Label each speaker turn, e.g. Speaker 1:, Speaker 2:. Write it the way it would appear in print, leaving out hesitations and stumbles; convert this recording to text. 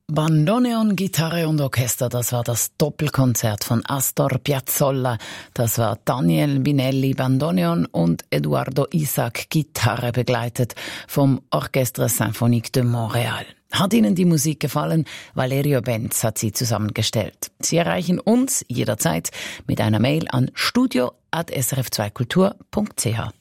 Speaker 1: Bandoneon, Gitarre und Orchester, das war das Doppelkonzert von Astor Piazzolla. Das war Daniel Binelli Bandoneon und Eduardo Isaac Gitarre, begleitet vom Orchestre Symphonique de Montréal. Hat Ihnen die Musik gefallen? Valerio Benz hat sie zusammengestellt. Sie erreichen uns jederzeit mit einer Mail an studio@srf2kultur.ch.